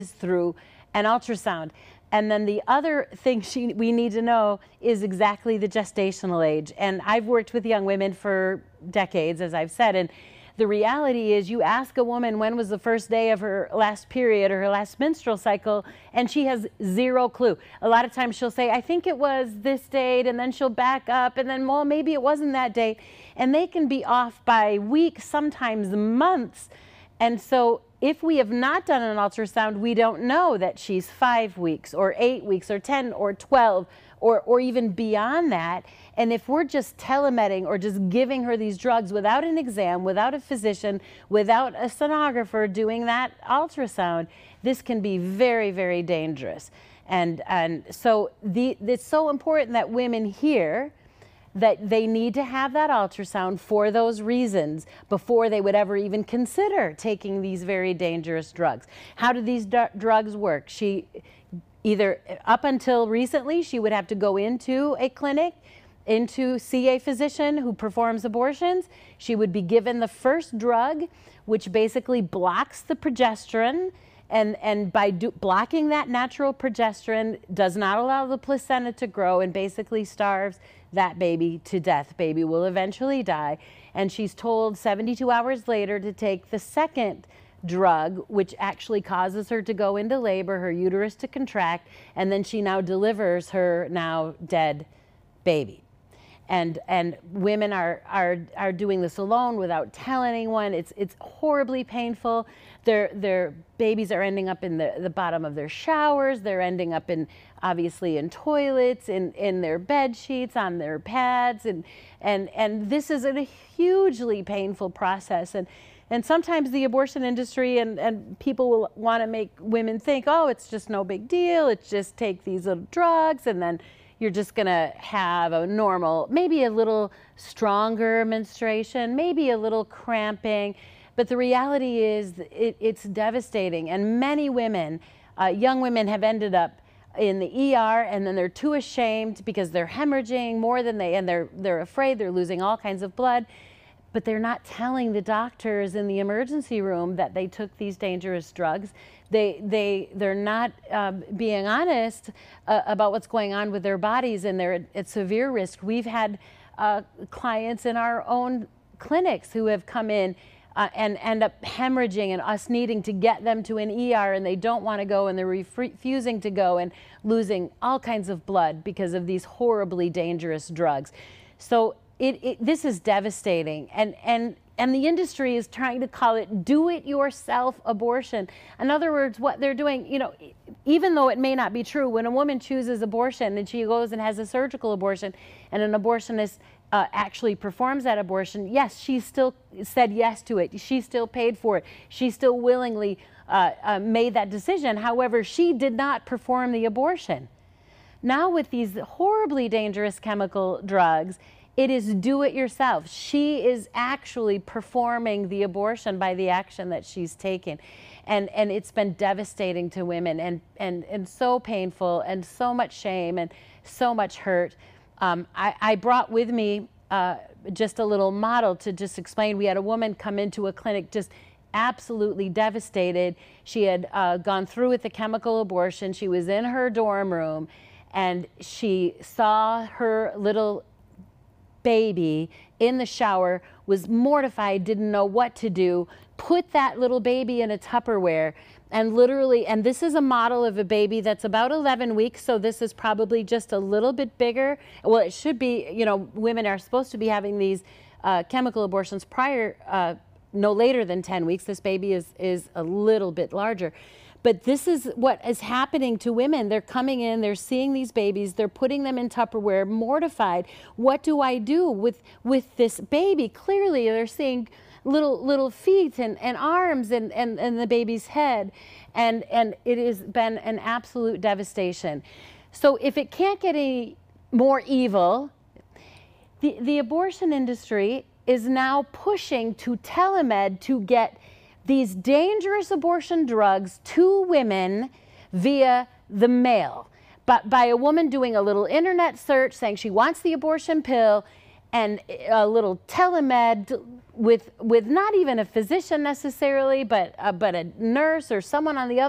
through an ultrasound. And then the other thing we need to know is exactly the gestational age. And I've worked with young women for decades, as I've said, and the reality is you ask a woman when was the first day of her last period or her last menstrual cycle, and she has zero clue. A lot of times she'll say, I think it was this date, and then she'll back up, and then, well, maybe it wasn't that date. And they can be off by weeks, sometimes months. And so if we have not done an ultrasound, we don't know that she's 5 weeks or 8 weeks or 10 or 12 or even beyond that. And if we're just telemedding or just giving her these drugs without an exam, without a physician, without a sonographer doing that ultrasound, this can be very, very dangerous. And so it's so important that women hear that they need to have that ultrasound for those reasons before they would ever even consider taking these very dangerous drugs. How do these drugs work? Either up until recently, she would have to go into a clinic, see a physician who performs abortions. She would be given the first drug, which basically blocks the progesterone, and by blocking that natural progesterone does not allow the placenta to grow and basically starves that baby to death. Baby will eventually die, and she's told 72 hours later to take the second drug, which actually causes her to go into labor, her uterus to contract, and then she now delivers her now dead baby. And women are doing this alone without telling anyone. It's horribly painful. Their babies are ending up in the bottom of their showers. They're ending up obviously in toilets, in their bed sheets, on their pads, and this is a hugely painful process. And sometimes the abortion industry and people will want to make women think, oh, it's just no big deal. It's just take these little drugs and then you're just going to have a normal, maybe a little stronger menstruation, maybe a little cramping. But the reality is it's devastating. And many women, young women, have ended up in the ER, and then they're too ashamed because they're hemorrhaging more than they're afraid they're losing all kinds of blood. But they're not telling the doctors in the emergency room that they took these dangerous drugs. They're not being honest about what's going on with their bodies, and they're at severe risk. We've had clients in our own clinics who have come in and end up hemorrhaging and us needing to get them to an ER, and they don't want to go, and they're refusing to go and losing all kinds of blood because of these horribly dangerous drugs. So this is devastating, and the industry is trying to call it do-it-yourself abortion. In other words, what they're doing, you know, even though it may not be true, when a woman chooses abortion and she goes and has a surgical abortion and an abortionist actually performs that abortion, yes, she still said yes to it. She still paid for it. She still willingly made that decision. However, she did not perform the abortion. Now with these horribly dangerous chemical drugs, it is do it yourself. She is actually performing the abortion by the action that she's taken. And it's been devastating to women and so painful and so much shame and so much hurt. I brought with me just a little model to just explain. We had a woman come into a clinic just absolutely devastated. She had gone through with the chemical abortion. She was in her dorm room and she saw her little baby in the shower, was mortified, didn't know what to do, put that little baby in a Tupperware, and literally, and this is a model of a baby that's about 11 weeks, so this is probably just a little bit bigger. Well, it should be, you know, women are supposed to be having these chemical abortions prior, no later than 10 weeks. This baby is a little bit larger. But this is what is happening to women. They're coming in, they're seeing these babies, they're putting them in Tupperware, mortified. What do I do with this baby? Clearly, they're seeing little feet and arms and the baby's head. And it has been an absolute devastation. So if it can't get any more evil, the abortion industry is now pushing to telemed to get these dangerous abortion drugs to women via the mail, but by a woman doing a little internet search saying she wants the abortion pill, and a little telemed with not even a physician necessarily, but a nurse or someone on the